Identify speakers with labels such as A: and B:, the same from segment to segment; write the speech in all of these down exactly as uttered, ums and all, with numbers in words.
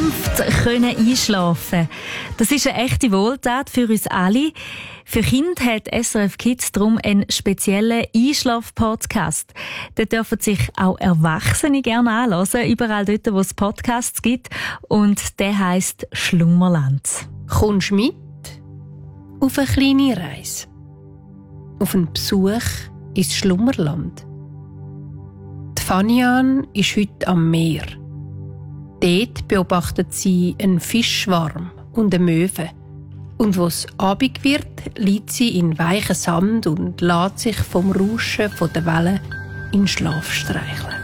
A: sanft können einschlafen. Das ist eine echte Wohltat für uns alle. Für Kinder hat S R F Kids darum einen speziellen Einschlaf-Podcast. Den dürfen sich auch Erwachsene gerne anhören, überall dort, wo es Podcasts gibt. Und der heisst Schlummerland.
B: Kommst mit auf eine kleine Reise? Auf einen Besuch ins Schlummerland? Die Fanian ist heute am Meer. Dort beobachtet sie einen Fischschwarm und eine Möwe. Und wo es Abend wird, liegt sie in weichen Sand und lässt sich vom Rauschen der Wellen in Schlaf streicheln.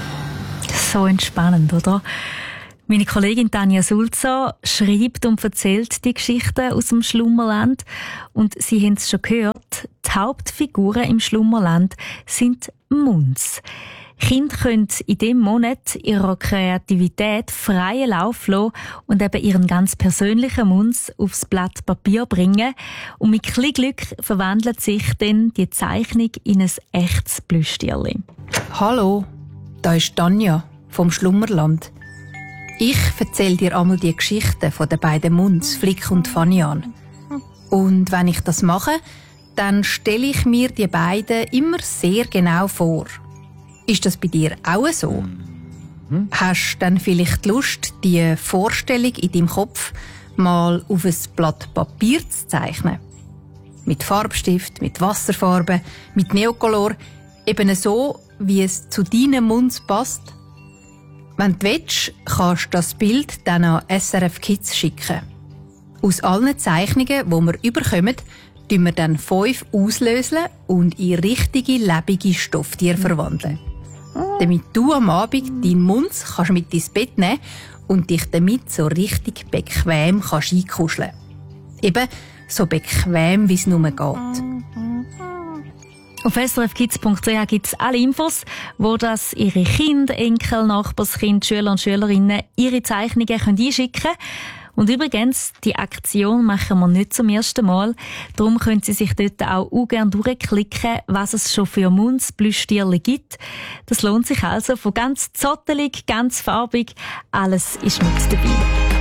A: So entspannend, oder? Meine Kollegin Tanja Sulzer schreibt und erzählt die Geschichten aus dem Schlummerland. Und Sie haben es schon gehört, die Hauptfiguren im Schlummerland sind Munz. Kinder können in diesem Monat ihrer Kreativität freien Lauf lassen und eben ihren ganz persönlichen Munz aufs Blatt Papier bringen. Und mit ein Glück verwandelt sich dann die Zeichnung in ein echtes Plüschtierli.
B: Hallo, da ist Tanja vom Schlummerland. Ich erzähle dir einmal die Geschichten von den beiden Munz, Flick und Fanian. Und wenn ich das mache, dann stelle ich mir die beiden immer sehr genau vor. Ist das bei dir auch so? Mhm. Hast du dann vielleicht Lust, die Vorstellung in deinem Kopf mal auf ein Blatt Papier zu zeichnen? Mit Farbstift, mit Wasserfarbe, mit Neocolor, eben so, wie es zu deinem Mund passt? Wenn du willst, kannst du das Bild dann an S R F Kids schicken. Aus allen Zeichnungen, die wir überkommen, tun wir dann fünf auslösen und in richtige, lebende Stofftiere verwandeln. Damit du am Abend deinen Mund kannst mit ins Bett nehmen und dich damit so richtig bequem kannst einkuscheln. Eben so bequem, wie es nur geht.
A: Auf s r f kids punkt c h gibt es alle Infos, wo das ihre Kinder, Enkel, Nachbarskinder, Schüler und Schülerinnen ihre Zeichnungen können einschicken können. Und übrigens, die Aktion machen wir nicht zum ersten Mal. Darum können Sie sich dort auch, auch gerne durchklicken, was es schon für Munz-Plüschtierli gibt. Das lohnt sich also von ganz zottelig, ganz farbig. Alles ist mit dabei.